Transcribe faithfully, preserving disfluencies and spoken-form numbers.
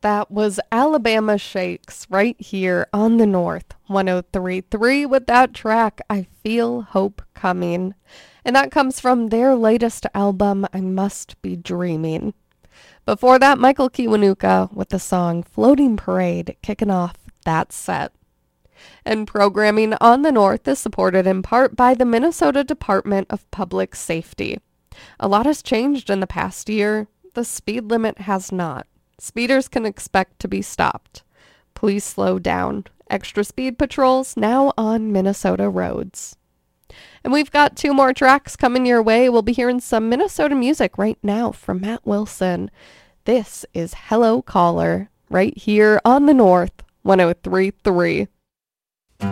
that was Alabama Shakes right here on the North one oh three point three with that track, I Feel Hope Coming. And that comes from their latest album, I Must Be Dreaming. Before that, Michael Kiwanuka with the song Floating Parade kicking off that set. And programming on the North is supported in part by the Minnesota Department of Public Safety. A lot has changed in the past year. The speed limit has not. Speeders can expect to be stopped. Please slow down. Extra speed patrols now on Minnesota roads. And we've got two more tracks coming your way. We'll be hearing some Minnesota music right now from Matt Wilson. This is Hello Caller right here on the North one oh three point three.